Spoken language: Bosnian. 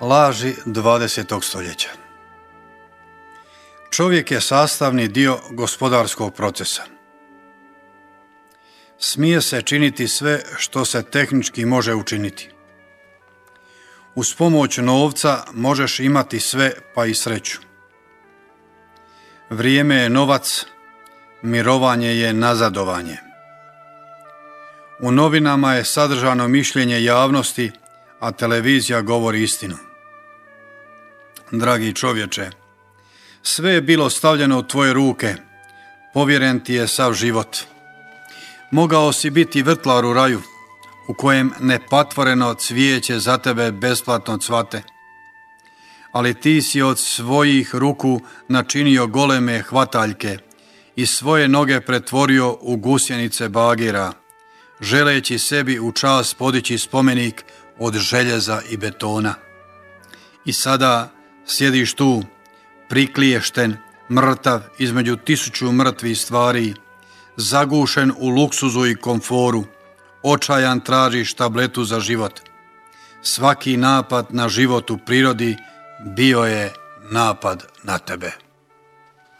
Laži 20. stoljeća. Čovjek je sastavni dio gospodarskog procesa. Smije se činiti sve što se tehnički može učiniti. Uz pomoć novca možeš imati sve, pa i sreću. Vrijeme je novac, mirovanje je nazadovanje. U novinama je sadržano mišljenje javnosti, a televizija govori istinu. Dragi čovječe, sve je bilo stavljeno u tvoje ruke, povjeren ti je sav život. Mogao si biti vrtlar u raju, u kojem nepatvoreno cvijeće za tebe besplatno cvate. Ali ti si od svojih ruku načinio goleme hvataljke i svoje noge pretvorio u gusjenice bagira, želeći sebi u čast podići spomenik od željeza i betona. I sada sjediš tu, prikliješten, mrtav između 1000 mrtvih stvari, zagušen u luksuzu i komforu, očajan tražiš tabletu za život. Svaki napad na život u prirodi bio je napad na tebe.